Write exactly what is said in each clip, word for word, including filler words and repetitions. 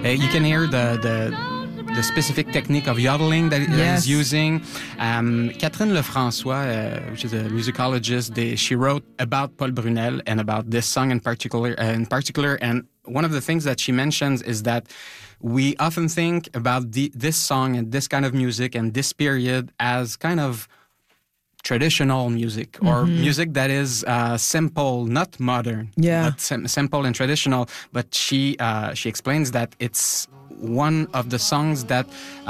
Uh, you can hear the the. the specific technique of yodeling that yes. he's using. Um, Catherine Lefrançois, uh, which is a musicologist, they, she wrote about Paul Brunel and about this song in particular. Uh, in particular, and one of the things that she mentions is that we often think about the, this song and this kind of music and this period as kind of traditional music or mm-hmm. music that is uh, simple, not modern, yeah. but sim- simple and traditional. But she uh, she explains that it's one of the songs that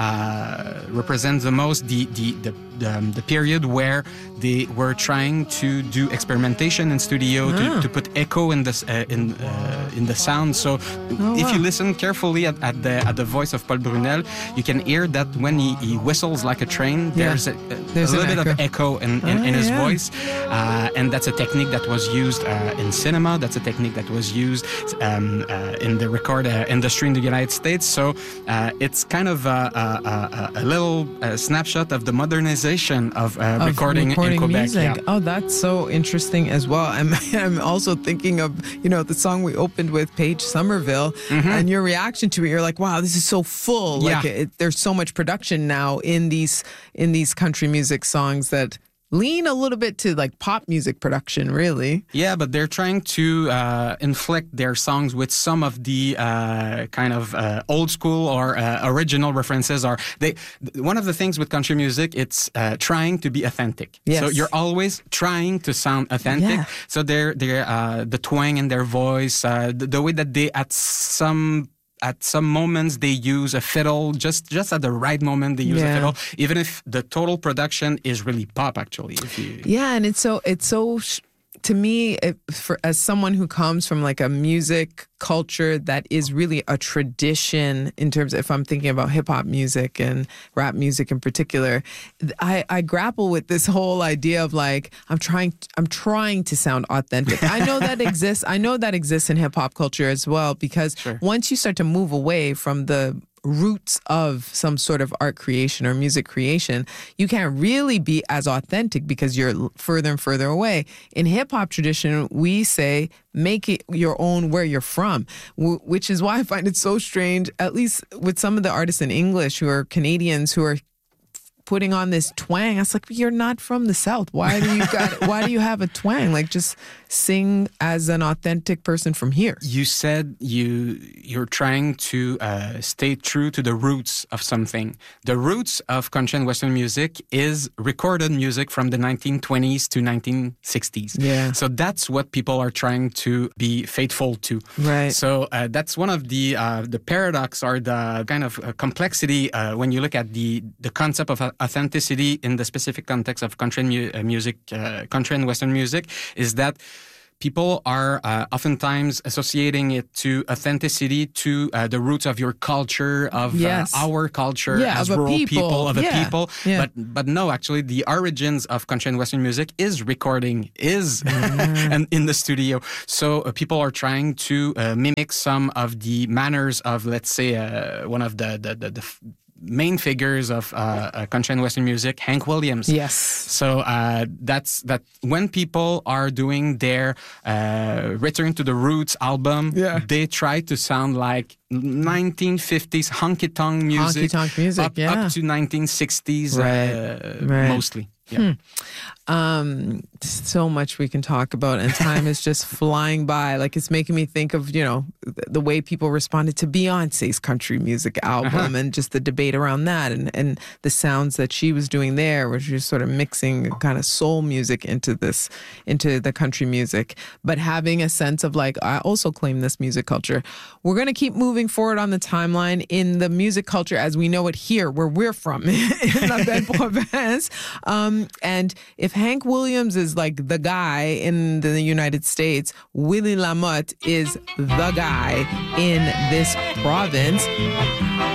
uh, represents the most the the the, the, um, the period where they were trying to do experimentation in studio ah. to, to put echo in this uh, in uh, in the sound. So oh, if wow. you listen carefully at, at the at the voice of Paul Brunel, you can hear that when he, he whistles like a train, yeah. there's a, a, there's a little bit echo. of echo in, in, ah, in his yeah. voice, uh, and that's a technique that was used uh, in cinema. That's a technique that was used um, uh, in the record uh, industry in the United States. So uh, it's kind of a, a, a, a little uh, snapshot of the modernization of, uh, of recording, recording in Quebec. Music. Yeah. Oh, that's so interesting as well. I'm I'm also thinking of, you know, the song we opened with, Paige Somerville, mm-hmm. and your reaction to it. You're like, wow, this is so full. Yeah. Like it, there's so much production now in these in these country music songs that lean a little bit to like pop music production, really. Yeah, but they're trying to uh, inflict their songs with some of the uh, kind of uh, old school or uh, original references. Or they, one of the things with country music, it's uh, trying to be authentic. Yes. So you're always trying to sound authentic. Yeah. So they're they're uh, the twang in their voice, uh, the, the way that they at some. At some moments, they use a fiddle. Just just at the right moment, they use yeah. a fiddle. Even if the total production is really pop, actually. If you yeah, and it's so it's so. Sh- To me, it, for as someone who comes from like a music culture that is really a tradition in terms of, if I'm thinking about hip hop music and rap music in particular, I, I grapple with this whole idea of like, I'm trying, I'm trying to sound authentic. I know that exists. I know that exists in hip hop culture as well, because sure. once you start to move away from the roots of some sort of art creation or music creation, you can't really be as authentic because you're further and further away. In hip hop tradition, we say, make it your own where you're from, w- which is why I find it so strange, at least with some of the artists in English who are Canadians who are putting on this twang. I was like, you're not from the South. Why do you got? Why do you have a twang? Like, just sing as an authentic person from here. You said you you're trying to uh, stay true to the roots of something. The roots of country and Western music is recorded music from the nineteen twenties to nineteen sixties. Yeah. So that's what people are trying to be faithful to. Right. So uh, that's one of the uh, the paradox or the kind of uh, complexity uh, when you look at the the concept of authenticity in the specific context of country and mu- uh, music, uh, country and Western music, is that people are uh, oftentimes associating it to authenticity to uh, the roots of your culture, of yes. uh, our culture yeah, as of rural people. people, of yeah. a people. Yeah. But but no, actually, the origins of country and Western music is recording, is mm. and in the studio. So uh, people are trying to uh, mimic some of the manners of, let's say, uh, one of the the the, the main figures of uh, uh, country and Western music, Hank Williams. Yes. So uh, that's that. When people are doing their uh, Return to the Roots album, yeah. they try to sound like nineteen fifties honky tonk music, honky tonk music, up, yeah. up to nineteen sixties, right. Uh, right. mostly. Yeah. Hmm. Um, so much we can talk about, and time is just flying by. Like, it's making me think of, you know, the way people responded to Beyonce's country music album uh-huh. and just the debate around that, and, and the sounds that she was doing there, which was sort of mixing kind of soul music into this, into the country music, but having a sense of like, I also claim this music culture. We're going to keep moving forward on the timeline in the music culture as we know it here, where we're from, in La Belle Province. Um, and if Hank Williams is like the guy in the United States, Willie Lamotte is the guy in this province.